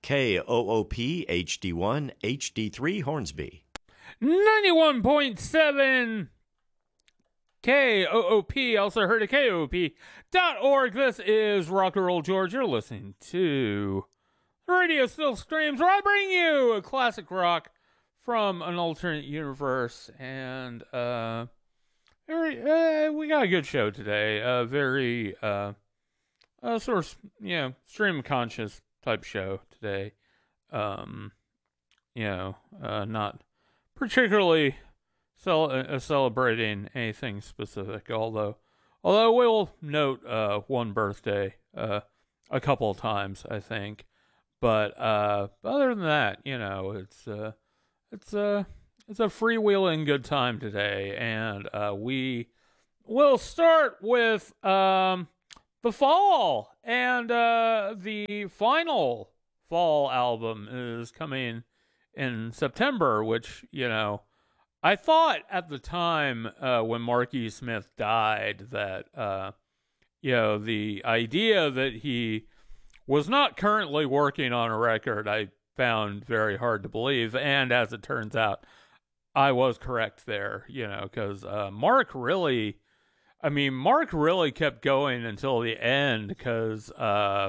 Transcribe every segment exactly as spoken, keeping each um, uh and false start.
K O O P H D one H D three Hornsby. ninety-one point seven K O O P, also heard at K O O P dot org. This is Rock and Roll George. You're listening to Radio Still Streams, where I bring you a classic rock from an alternate universe. And uh, very, uh, we got a good show today. A very uh, uh, sort of, you know, stream conscious type show today. Um, you know, uh, not particularly cel- uh, celebrating anything specific, although although we'll note uh, one birthday uh, a couple of times, I think. But uh, other than that, you know, it's uh, it's a it's a freewheeling good time today, and uh, we will start with um, the fall, and uh, the final fall album is coming in September, which, you know, I thought at the time uh, when Marky Smith died that, uh, you know, the idea that he was not currently working on a record, I found very hard to believe. And as it turns out, I was correct there, you know, because uh, Mark really, I mean, Mark really kept going until the end because, uh,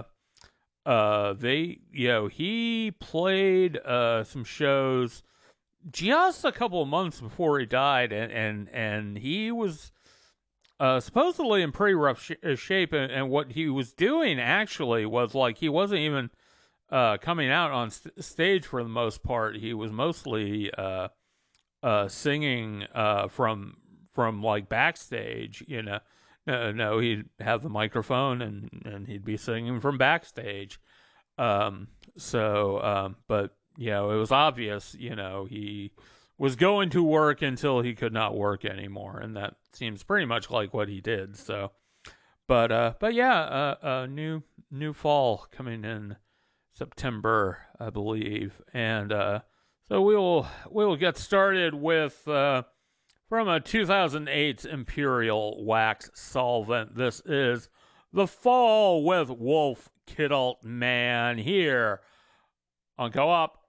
Uh, they, you know, he played uh some shows just a couple of months before he died, and and, and he was uh supposedly in pretty rough sh- shape, and, and what he was doing actually was like he wasn't even uh coming out on st- stage for the most part. He was mostly uh uh singing uh from from like backstage, you know. No, no, he'd have the microphone and, and he'd be singing from backstage. Um, so, um, but, you know, it was obvious, you know, he was going to work until he could not work anymore. And that seems pretty much like what he did. So, but, uh, but yeah, uh, uh, new, new fall coming in September, I believe. And, uh, so we'll, we'll get started with, uh, from a two thousand eight Imperial Wax Solvent. This is The Fall with Wolf Kidult Man here on Co-op